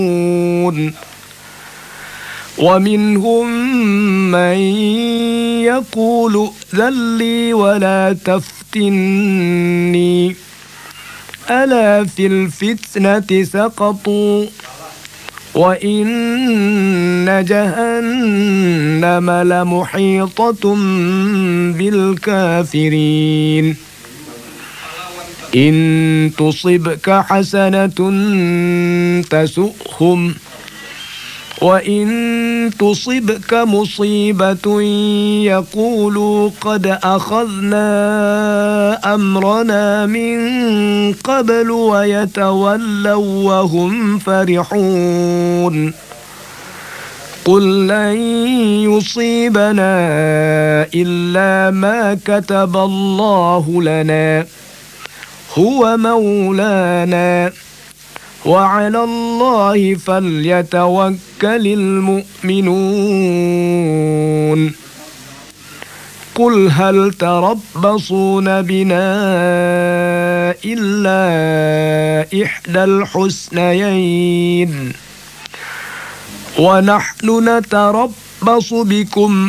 ومنهم من يقول ائذن لي ولا تفتني ألا في الفتنة سقطوا وإن جهنم لمحيطة بالكافرين إن تصبك حسنة تسؤهم وإن تصبك مصيبة يقولوا قد أخذنا أمرنا من قبل ويتولوا وهم فرحون قل لن يصيبنا إلا ما كتب الله لنا هو مولانا وعلى الله فليتوكل المؤمنون قل هل تربصون بنا إلا إحدى الحسنيين ونحن نتربص بكم